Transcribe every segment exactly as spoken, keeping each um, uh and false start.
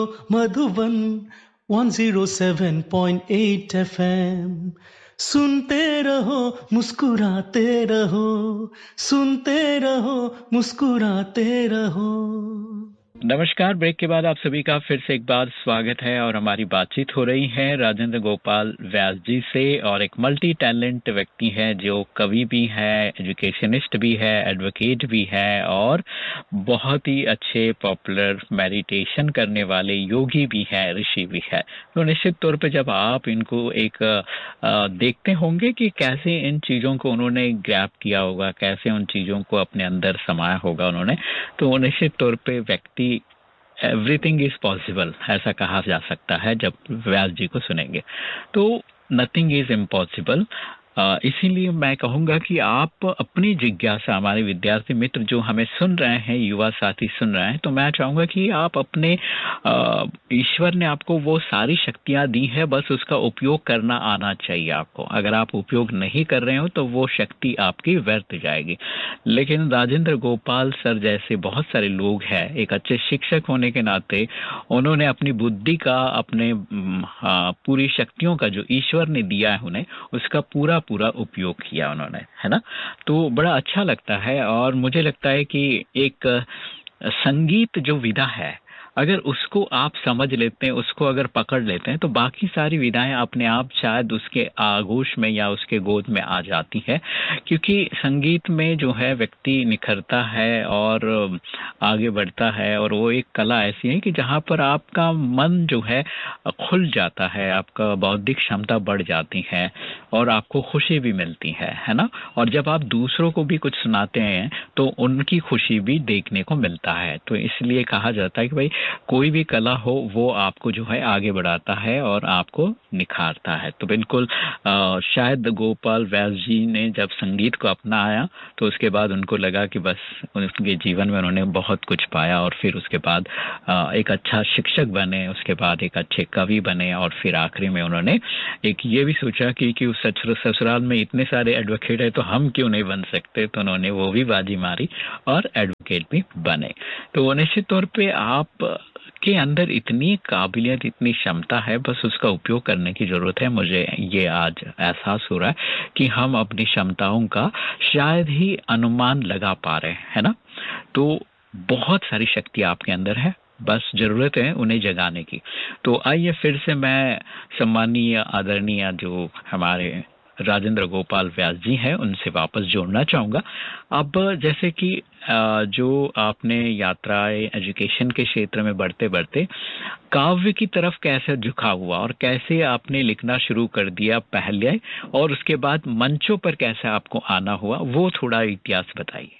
Madhuban one zero seven point eight FM सुनते रहो मुस्कुराते रहो, सुनते रहो मुस्कुराते रहो। नमस्कार। ब्रेक के बाद आप सभी का फिर से एक बार स्वागत है और हमारी बातचीत हो रही है राजेंद्र गोपाल व्यास जी से। और एक मल्टी टैलेंट व्यक्ति है जो कवि भी है, एजुकेशनिस्ट भी है, एडवोकेट भी है और बहुत ही अच्छे पॉपुलर मेडिटेशन करने वाले योगी भी है, ऋषि भी है। तो निश्चित तौर पे जब आप इनको एक आ, देखते होंगे कि कैसे इन चीज़ों को उन्होंने ग्रैब किया होगा, कैसे उन चीज़ों को अपने अंदर समाया होगा उन्होंने, तो निश्चित तौर पे व्यक्ति एवरीथिंग इज पॉसिबल ऐसा कहा जा सकता है जब व्यास जी को सुनेंगे। तो नथिंग इज इम्पॉसिबल। इसीलिए मैं कहूँगा कि आप अपनी जिज्ञासा, हमारे विद्यार्थी मित्र जो हमें सुन रहे हैं, युवा साथी सुन रहे हैं, तो मैं चाहूँगा कि आप अपने ईश्वर ने आपको वो सारी शक्तियाँ दी है, बस उसका उपयोग करना आना चाहिए आपको। अगर आप उपयोग नहीं कर रहे हो तो वो शक्ति आपकी व्यर्थ जाएगी। लेकिन राजेंद्र गोपाल सर जैसे बहुत सारे लोग हैं, एक अच्छे शिक्षक होने के नाते उन्होंने अपनी बुद्धि का, अपने पूरी शक्तियों का जो ईश्वर ने दिया है उन्हें, उसका पूरा पूरा उपयोग किया उन्होंने, है ना। तो बड़ा अच्छा लगता है। और मुझे लगता है कि एक संगीत जो विधा है, अगर उसको आप समझ लेते हैं, उसको अगर पकड़ लेते हैं, तो बाकी सारी विधाएं अपने आप शायद उसके आगोश में या उसके गोद में आ जाती है। क्योंकि संगीत में जो है व्यक्ति निखरता है और आगे बढ़ता है, और वो एक कला ऐसी है कि जहाँ पर आपका मन जो है खुल जाता है, आपका बौद्धिक क्षमता बढ़ जाती है और आपको खुशी भी मिलती है, है ना। और जब आप दूसरों को भी कुछ सुनाते हैं तो उनकी खुशी भी देखने को मिलता है। तो इसलिए कहा जाता है कि भाई कोई भी कला हो वो आपको जो है आगे बढ़ाता है और आपको निखारता है। तो बिल्कुल आ, शायद गोपाल व्यास जी ने जब संगीत को अपनाया तो उसके बाद उनको लगा कि बस उनके जीवन में उन्होंने बहुत कुछ पाया, और फिर उसके बाद आ, एक अच्छा शिक्षक बने, उसके बाद एक अच्छे कवि बने, और फिर आखिरी में उन्होंने एक ये भी सोचा कि, कि उस ससुराल में इतने सारे एडवोकेट है तो हम क्यों नहीं बन सकते। तो उन्होंने वो भी बाजी मारी और एडवोकेट भी बने। तो निश्चित तौर पे आप के अंदर इतनी काबिलियत, इतनी क्षमता है, बस उसका उपयोग करने की जरूरत है। मुझे ये आज एहसास हो रहा है कि हम अपनी क्षमताओं का शायद ही अनुमान लगा पा रहे हैं, है ना। तो बहुत सारी शक्ति आपके अंदर है, बस जरूरत है उन्हें जगाने की। तो आइए फिर से मैं सम्मानीय आदरणीय जो हमारे राजेंद्र गोपाल व्यास जी हैं उनसे वापस जोड़ना चाहूँगा। अब जैसे कि जो आपने यात्राएं एजुकेशन के क्षेत्र में बढ़ते बढ़ते काव्य की तरफ कैसे झुकाव हुआ और कैसे आपने लिखना शुरू कर दिया पहले, और उसके बाद मंचों पर कैसे आपको आना हुआ, वो थोड़ा इतिहास बताइए।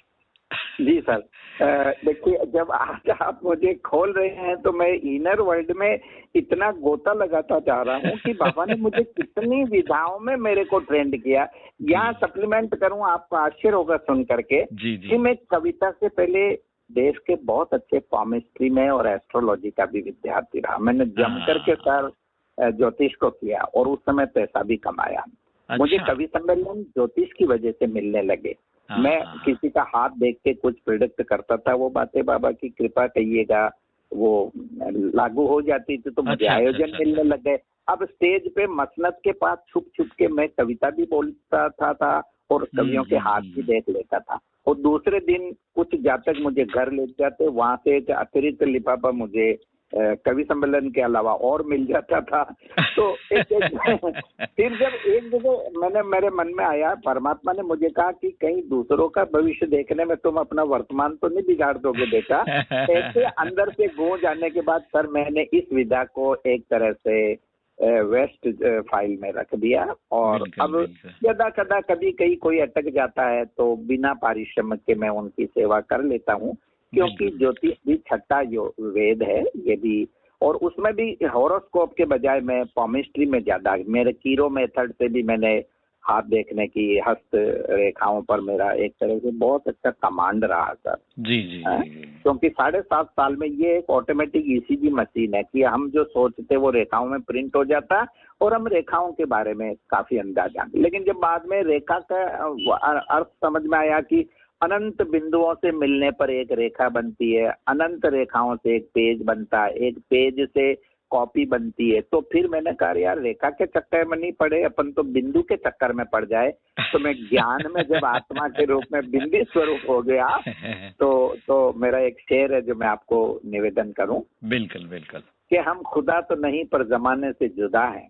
जी सर, देखिए जब आज आप मुझे खोल रहे हैं तो मैं इनर वर्ल्ड में इतना गोता लगाता जा रहा हूँ कि बाबा ने मुझे कितनी विधाओं में मेरे को ट्रेंड किया। यहाँ सप्लीमेंट करूँ, आपको आश्चर्य होगा सुन करके जी, जी। कि मैं कविता से पहले देश के बहुत अच्छे पॉमिस्ट्री में और एस्ट्रोलॉजी का भी विद्यार्थी रहा। मैंने जम करके सर ज्योतिष को किया और उस समय पैसा भी कमाया। अच्छा। मुझे कवि सम्मेलन ज्योतिष की वजह से मिलने लगे। मैं किसी का हाथ देख के कुछ प्रिडिक्ट करता था, वो बातें बाबा की कृपा कहिएगा वो लागू हो जाती थी, तो मुझे अच्छा, आयोजन अच्छा, मिलने लग गए। अब स्टेज पे मसनद के पास छुप छुप के मैं कविता भी बोलता था, था और कवियों के हाथ भी देख लेता था। और दूसरे दिन कुछ जातक मुझे घर ले जाते, वहां से एक अतिरिक्त लिफाफा मुझे कवि सम्मेलन के अलावा और मिल जाता था। तो एक, एक, फिर जब एक जगह मैंने मेरे मन में आया, परमात्मा ने मुझे कहा कि कहीं दूसरों का भविष्य देखने में तुम अपना वर्तमान तो नहीं बिगाड़ दोगे बेटा। ऐसे अंदर से गूंज आने के बाद सर मैंने इस विधा को एक तरह से वेस्ट फाइल में रख दिया। और अब यदा कदा कभी कहीं कोई अटक जाता है तो बिना पारिश्रम के मैं उनकी सेवा कर लेता हूँ, क्योंकि ज्योतिष भी छठा जो वेद है ये भी, और उसमें भी हॉरोस्कोप के बजाय मैं पॉमिस्ट्री में ज्यादा, मेरे कीरो मेथड से भी मैंने हाथ देखने की, हस्त रेखाओं पर मेरा एक तरह से बहुत अच्छा कमांड रहा सर। जी जी, जी। क्योंकि साढ़े सात साल में ये एक ऑटोमेटिक ईसीजी मशीन है कि हम जो सोचते वो रेखाओं में प्रिंट हो जाता और हम रेखाओं के बारे में काफी अंदाजा। लेकिन जब बाद में रेखा का अर्थ समझ में आया कि अनंत बिंदुओं से मिलने पर एक रेखा बनती है, अनंत रेखाओं से एक पेज बनता है, एक पेज से कॉपी बनती है। तो फिर मैंने कहा यार रेखा के चक्कर में नहीं पड़े, अपन तो बिंदु के चक्कर में पड़ जाए। तो मैं ज्ञान में जब आत्मा के रूप में बिंदु स्वरूप हो गया तो तो मेरा एक शेर है जो मैं आपको निवेदन करूं। बिल्कुल बिल्कुल। कि हम खुदा तो नहीं पर जमाने से जुदा है।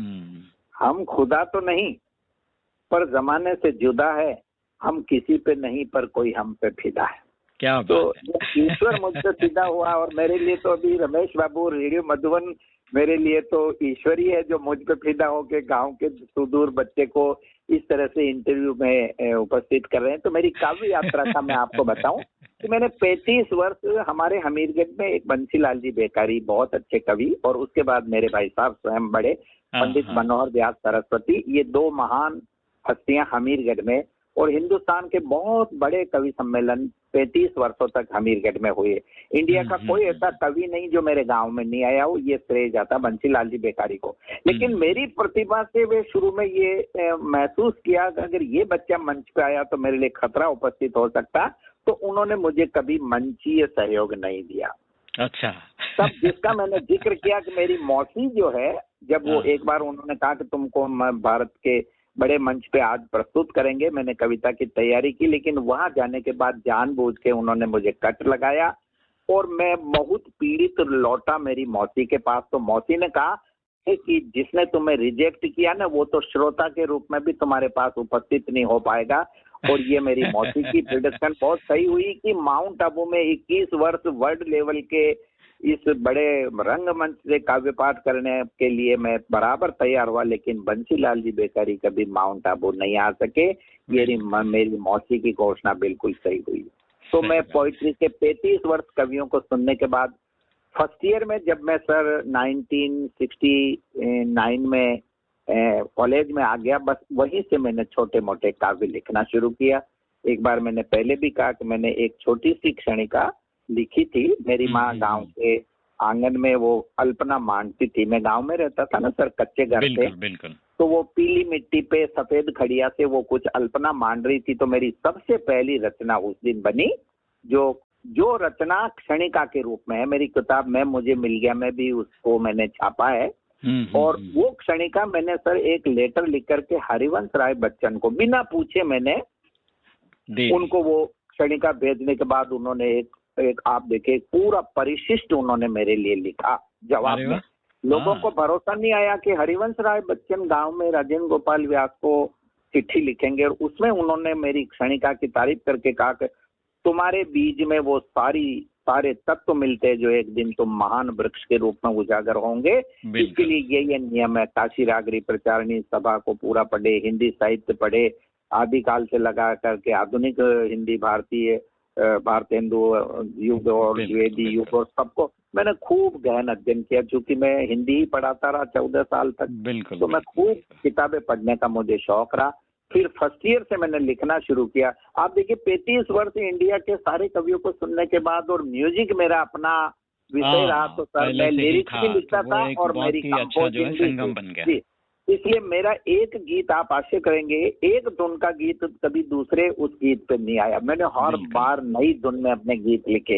हम खुदा तो नहीं पर जमाने से जुदा है, हम किसी पे नहीं पर कोई हम पे फिदा है। क्या तो ईश्वर मुझसे फिदा हुआ और मेरे लिए तो अभी रमेश बाबू रेडियो मधुबन मेरे लिए तो ईश्वर ही है जो मुझ पे फिदा होके गांव के सुदूर बच्चे को इस तरह से इंटरव्यू में उपस्थित कर रहे हैं। तो मेरी काव्य यात्रा का मैं आपको बताऊं कि मैंने पैंतीस वर्ष हमारे हमीरगढ़ में एक बंसीलाल जी बेकारी बहुत अच्छे कवि और उसके बाद मेरे भाई साहब स्वयं बड़े पंडित मनोहर व्यास सरस्वती, ये दो महान हस्तियां हमीरगढ़ में और हिंदुस्तान के बहुत बड़े कवि सम्मेलन पैंतीस वर्षों तक हमीरगढ़ में हुए। इंडिया का कोई ऐसा कवि नहीं जो मेरे गांव में नहीं आया हो, ये श्रेय जाता बंसीलाल जी बेकारी को। लेकिन मेरी प्रतिभा से वे शुरू में ये महसूस किया कि अगर ये बच्चा मंच पे आया तो मेरे लिए खतरा उपस्थित हो सकता, तो उन्होंने मुझे कभी मंचीय सहयोग नहीं दिया। अच्छा। तब जिसका मैंने जिक्र किया कि मेरी मौसी जो है, जब वो एक बार उन्होंने कहा कि तुमको भारत के बड़े मंच पे आज प्रस्तुत करेंगे, मैंने कविता की तैयारी की, लेकिन वहां जाने के बाद जानबूझ के उन्होंने मुझे कट लगाया और मैं बहुत पीड़ित लौटा मेरी मौसी के पास। तो मौसी ने कहा कि जिसने तुम्हें रिजेक्ट किया ना वो तो श्रोता के रूप में भी तुम्हारे पास उपस्थित नहीं हो पाएगा। और ये मेरी मौसी की प्रेडिक्शन बहुत सही हुई कि माउंट आबू में इक्कीस वर्ष वर्ल्ड लेवल के इस बड़े रंगमंच से काव्य पाठ करने के लिए मैं बराबर तैयार हुआ, लेकिन बंसीलाल जी बेकारी कभी माउंट आबू नहीं आ सके। ये मेरी मौसी की घोषणा बिल्कुल सही हुई। तो मैं पोइट्री के पैंतीस वर्ष कवियों को सुनने के बाद फर्स्ट ईयर में जब मैं सर नाइनटीन सिक्सटी नाइन में कॉलेज में आ गया, बस वहीं से मैंने छोटे मोटे काव्य लिखना शुरू किया। एक बार मैंने पहले भी कहा कि मैंने एक छोटी सी क्षणिका लिखी थी। मेरी माँ गांव के आंगन में वो अल्पना मांडती थी। मैं गांव में रहता था ना सर, कच्चे घर थे, बिल्कुल। तो वो पीली मिट्टी पे सफेद खड़िया से वो कुछ अल्पना मांड रही थी। तो मेरी सबसे पहली रचना उस दिन बनी, जो जो रचना क्षणिका के रूप में है। मेरी किताब में मुझे मिल गया, मैं भी उसको मैंने छापा है। और वो क्षणिका मैंने सर एक लेटर लिख करके हरिवंश राय बच्चन को बिना पूछे मैंने उनको वो क्षणिका भेजने के बाद उन्होंने एक एक आप देखे पूरा परिशिष्ट उन्होंने मेरे लिए लिखा जवाब में। लोगों को भरोसा नहीं आया कि हरिवंश राय बच्चन गांव में राजेंद्र गोपाल व्यास को चिट्ठी लिखेंगे, और उसमें उन्होंने मेरी क्षणिका की तारीफ करके कहा कि तुम्हारे बीज में वो सारी सारे तत्व मिलते हैं जो एक दिन तुम महान वृक्ष के रूप में उजागर होंगे। इसके लिए ये ये नियम है, काशी रागरी प्रचारणी सभा को पूरा पढ़े, हिंदी साहित्य पढ़े, आदिकाल से लगा करके आधुनिक हिंदी, भारतीय भारत हिंदू युग और वेदी युग और सबको मैंने खूब गहन अध्ययन किया। चूंकि मैं हिंदी ही पढ़ाता रहा चौदह साल तक, तो मैं खूब किताबें पढ़ने का मुझे शौक रहा। फिर फर्स्ट ईयर से मैंने लिखना शुरू किया। आप देखिए पैंतीस वर्ष इंडिया के सारे कवियों को सुनने के बाद और म्यूजिक मेरा अपना विषय रहा, तो सर मैं लिरिक्स भी लिखता था और मेरी कंपोजिंग भी। इसलिए मेरा एक गीत आप आशा करेंगे, एक धुन का गीत कभी दूसरे उस गीत पे नहीं आया। मैंने हर बार नई धुन में अपने गीत लिखे।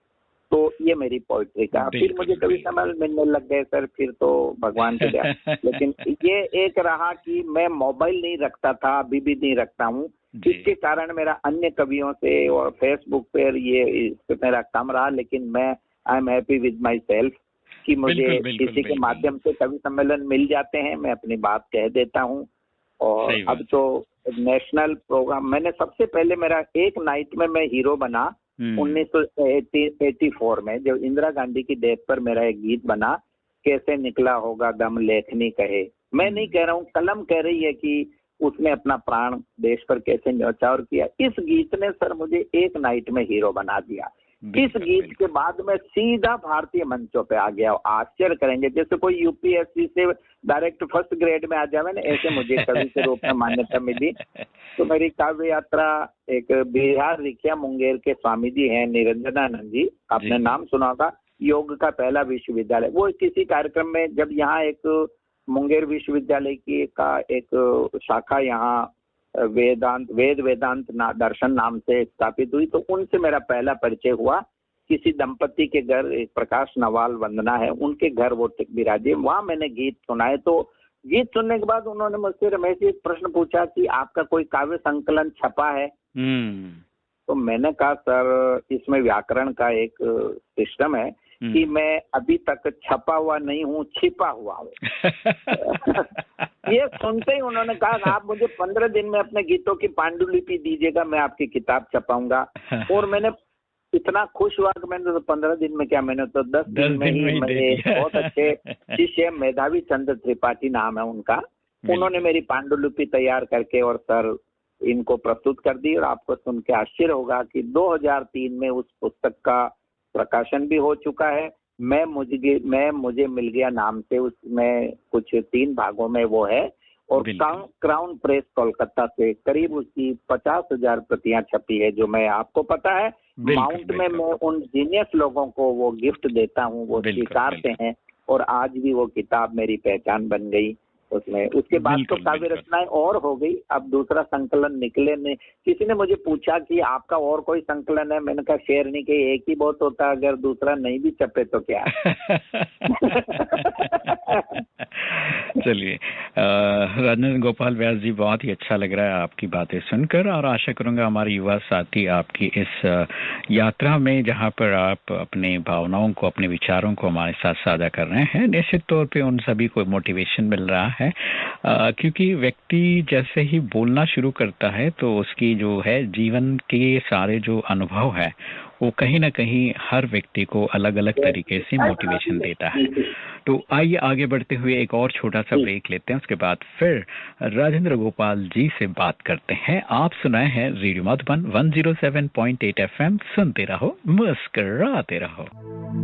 तो ये मेरी पोइट्री का। फिर मुझे कभी सम्मेलन मिलने लग गए सर, फिर तो भगवान की दया। लेकिन ये एक रहा कि मैं मोबाइल नहीं रखता था, अभी भी नहीं रखता हूँ। इसके कारण मेरा अन्य कवियों से और फेसबुक पर ये मेरा कम रहा। लेकिन मैं I am happy with my self कि मुझे बिल्कुल, बिल्कुल, किसी बिल्कुल, के माध्यम से कवि सम्मेलन मिल जाते हैं, मैं अपनी बात कह देता हूँ। और अब तो नेशनल प्रोग्राम मैंने सबसे पहले मेरा एक नाइट में मैं हीरो बना उन्नीस सौ चौरासी में, जब इंदिरा गांधी की डेथ पर मेरा एक गीत बना, कैसे निकला होगा दम लेखनी कहे। मैं नहीं कह रहा हूँ, कलम कह रही है कि उसने अपना प्राण देश पर कैसे न्यौछावर किया। इस गीत ने सर मुझे एक नाइट में हीरो बना दिया। इस गीत के बाद मैं सीधा भारतीय मंचों पे आ गया। आश्चर्य करेंगे, जैसे कोई यूपीएससी से डायरेक्ट फर्स्ट ग्रेड में आ जावे ना, ऐसे मुझे कवि के रूप में मान्यता मिली। तो मेरी काव्य यात्रा एक बिहार रिखिया मुंगेर के स्वामी जी हैं निरंजनानंद जी, आपने नाम सुना होगा, योग का पहला विश्वविद्यालय। वो किसी कार्यक्रम में जब यहाँ एक मुंगेर विश्वविद्यालय की का एक शाखा यहाँ वेदांत वेद वेदांत ना, दर्शन नाम से स्थापित हुई, तो उनसे मेरा पहला परिचय हुआ। किसी दंपति के घर, एक प्रकाश नवाल वंदना है, उनके घर वो विराजे, वहां मैंने गीत सुनाए। तो गीत सुनने के बाद उन्होंने मुझसे रमेश जी एक प्रश्न पूछा कि आपका कोई काव्य संकलन छपा है? तो मैंने कहा सर इसमें व्याकरण का एक सिस्टम है कि मैं अभी तक छपा हुआ नहीं हूँ, छिपा हुआ हूँ। ये सुनते ही उन्होंने कहा आप मुझे पंद्रह दिन में अपने गीतों की पांडुलिपि दीजिएगा, मैं आपकी किताब छपाऊंगा। और मैंने इतना खुश हुआ कि मैंने तो पंद्रह दिन में क्या, मैंने तो दस दिन में ही मेरे बहुत अच्छे शिष्य मेधावी चंद्र त्रिपाठी नाम है उनका, उन्होंने मेरी पांडुलिपि तैयार करके और सर इनको प्रस्तुत कर दी। और आपको सुन के आश्चर्य होगा कि दो हज़ार तीन में उस पुस्तक का प्रकाशन भी हो चुका है। मैं मुझे मैं मुझे मिल गया नाम से, उसमें कुछ तीन भागों में वो है। और क्राउन प्रेस कोलकाता से करीब उसकी पचास हजार प्रतियां छपी है, जो मैं आपको पता है माउंट में मैं उन जीनियस लोगों को वो गिफ्ट देता हूँ, वो स्वीकारते हैं। और आज भी वो किताब मेरी पहचान बन गई उसमें। उसके बाद तो काव्य रचनाएं और हो गई। अब दूसरा संकलन निकले ने, किसी ने मुझे पूछा कि आपका और कोई संकलन है? मैंने कहा शेर नहीं के एक ही बहुत होता है, अगर दूसरा नहीं भी छपे तो क्या। चलिए राजेंद्र गोपाल व्यास जी, बहुत ही अच्छा लग रहा है आपकी बातें सुनकर, और आशा करूंगा हमारे युवा साथी आपकी इस यात्रा में, जहां पर आप अपने भावनाओं को, अपने विचारों को हमारे साथ साझा कर रहे हैं, निश्चित तौर पे उन सभी को मोटिवेशन मिल रहा है। आ, क्योंकि व्यक्ति जैसे ही बोलना शुरू करता है तो उसकी जो है जीवन के सारे जो अनुभव है वो कहीं ना कहीं हर व्यक्ति को अलग अलग तरीके से मोटिवेशन देता है। तो आइए आगे बढ़ते हुए एक और छोटा सा ब्रेक लेते हैं, उसके बाद फिर राजेंद्र गोपाल जी से बात करते हैं। आप सुनाए हैं रेडियो मधुबन एक सौ सात पॉइंट आठ एफएम, सुनते रहो मुस्कुराते रहो।